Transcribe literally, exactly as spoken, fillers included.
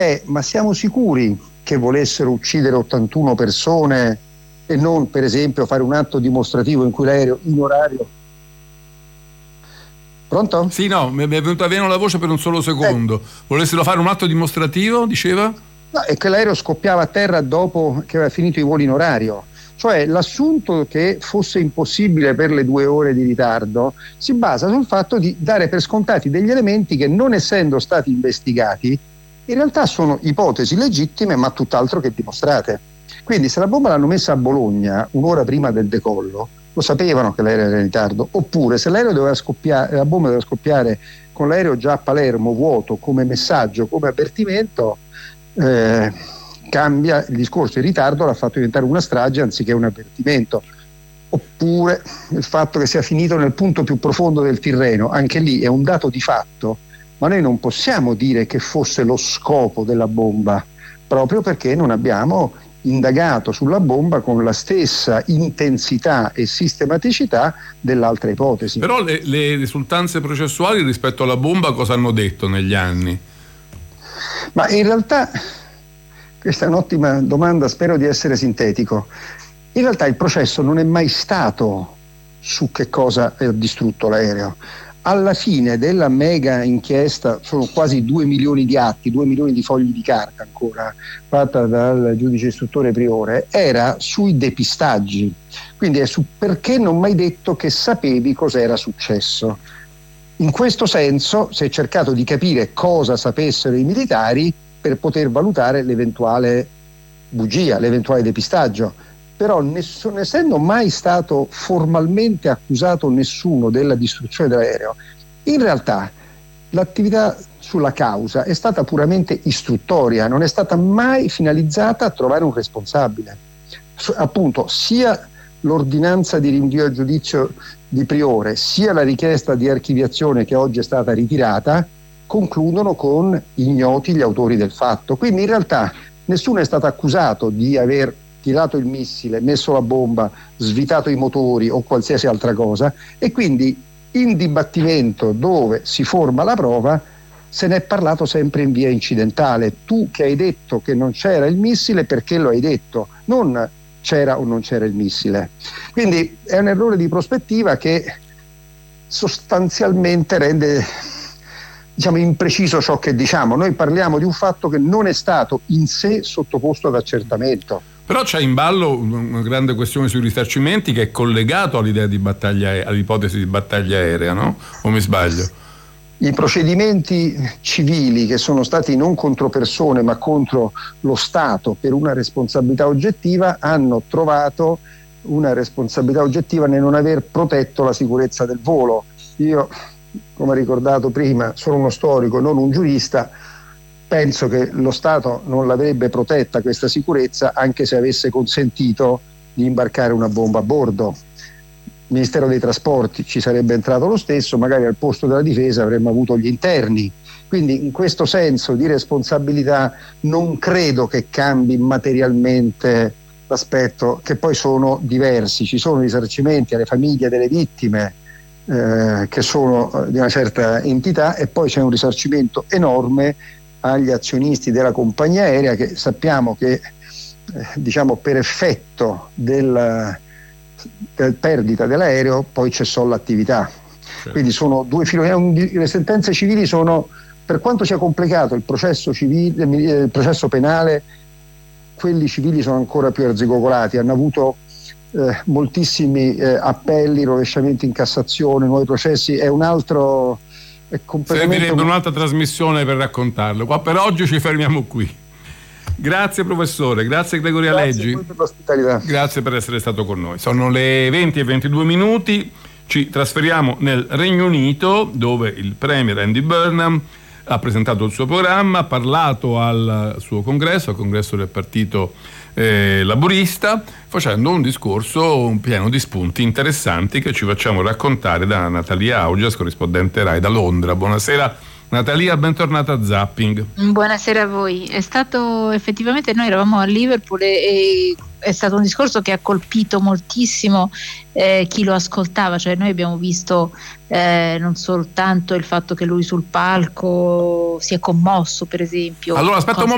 è: ma siamo sicuri che volessero uccidere ottantuno persone e non, per esempio, fare un atto dimostrativo in cui l'aereo in orario... Pronto? Sì, no, mi è venuta via la voce per un solo secondo. Eh. Volessero fare un atto dimostrativo, diceva? No, è che l'aereo scoppiava a terra dopo che aveva finito i voli in orario. Cioè, l'assunto che fosse impossibile per le due ore di ritardo si basa sul fatto di dare per scontati degli elementi che, non essendo stati investigati, in realtà sono ipotesi legittime ma tutt'altro che dimostrate. Quindi se la bomba l'hanno messa a Bologna un'ora prima del decollo, lo sapevano che l'aereo era in ritardo. Oppure se l'aereo doveva scoppiare, la bomba doveva scoppiare con l'aereo già a Palermo vuoto, come messaggio, come avvertimento, eh, cambia il discorso. Il ritardo l'ha fatto diventare una strage anziché un avvertimento. Oppure il fatto che sia finito nel punto più profondo del Tirreno, anche lì è un dato di fatto, ma noi non possiamo dire che fosse lo scopo della bomba, proprio perché non abbiamo indagato sulla bomba con la stessa intensità e sistematicità dell'altra ipotesi. Però le, le risultanze processuali rispetto alla bomba cosa hanno detto negli anni? Ma in realtà questa è un'ottima domanda, spero di essere sintetico. In realtà il processo non è mai stato su che cosa ha distrutto l'aereo. Alla fine della mega inchiesta, sono quasi due milioni di atti, due milioni di fogli di carta ancora, fatta dal giudice istruttore Priore, era sui depistaggi. Quindi è su perché non mai detto che sapevi cos'era successo. In questo senso si è cercato di capire cosa sapessero i militari per poter valutare l'eventuale bugia, l'eventuale depistaggio. Però nessuno, essendo mai stato formalmente accusato nessuno della distruzione dell'aereo, in realtà l'attività sulla causa è stata puramente istruttoria, non è stata mai finalizzata a trovare un responsabile. Appunto, sia l'ordinanza di rinvio a giudizio di Priore, sia la richiesta di archiviazione che oggi è stata ritirata, concludono con ignoti gli autori del fatto. Quindi in realtà nessuno è stato accusato di aver tirato il missile, messo la bomba, svitato i motori o qualsiasi altra cosa, e quindi in dibattimento dove si forma la prova se ne è parlato sempre in via incidentale. Tu che hai detto che non c'era il missile, perché lo hai detto? Non c'era o non c'era il missile. Quindi è un errore di prospettiva che sostanzialmente rende, diciamo, impreciso ciò che diciamo. Noi parliamo di un fatto che non è stato in sé sottoposto ad accertamento. Però c'è in ballo una grande questione sui risarcimenti che è collegato all'idea di battaglia, all'ipotesi di battaglia aerea, no? O mi sbaglio? I procedimenti civili che sono stati non contro persone ma contro lo Stato per una responsabilità oggettiva hanno trovato una responsabilità oggettiva nel non aver protetto la sicurezza del volo. Io, come ricordato prima, sono uno storico, non un giurista. Penso che lo Stato non l'avrebbe protetta questa sicurezza anche se avesse consentito di imbarcare una bomba a bordo. Il Ministero dei Trasporti ci sarebbe entrato lo stesso, magari al posto della difesa avremmo avuto gli interni. Quindi in questo senso di responsabilità non credo che cambi materialmente l'aspetto, che poi sono diversi. Ci sono risarcimenti alle famiglie delle vittime eh, che sono di una certa entità, e poi c'è un risarcimento enorme agli azionisti della compagnia aerea, che sappiamo che eh, diciamo per effetto del, del perdita dell'aereo poi cessò l'attività. Certo. Quindi sono due fili. Le sentenze civili sono, per quanto sia complicato il processo civile, il processo penale, quelli civili sono ancora più arzigogolati, hanno avuto eh, moltissimi eh, appelli, rovesciamenti in Cassazione, nuovi processi. È un altro Servirebbe un... un'altra trasmissione per raccontarlo. Qua per oggi ci fermiamo qui. Grazie professore, grazie Gregorio Aleggi. Grazie per l'ospitalità. Grazie per essere stato con noi. Sono le venti e ventidue minuti. Ci trasferiamo nel Regno Unito, dove il premier Andy Burnham ha presentato il suo programma, ha parlato al suo congresso, al congresso del partito eh, laburista, facendo un discorso pieno di spunti interessanti che ci facciamo raccontare da Natalia Augias, corrispondente Rai da Londra. Buonasera Natalia, bentornata a Zapping. Buonasera a voi. È stato effettivamente, noi eravamo a Liverpool e, e è stato un discorso che ha colpito moltissimo eh, chi lo ascoltava, cioè noi abbiamo visto eh, non soltanto il fatto che lui sul palco si è commosso, per esempio. Allora aspetta un momento.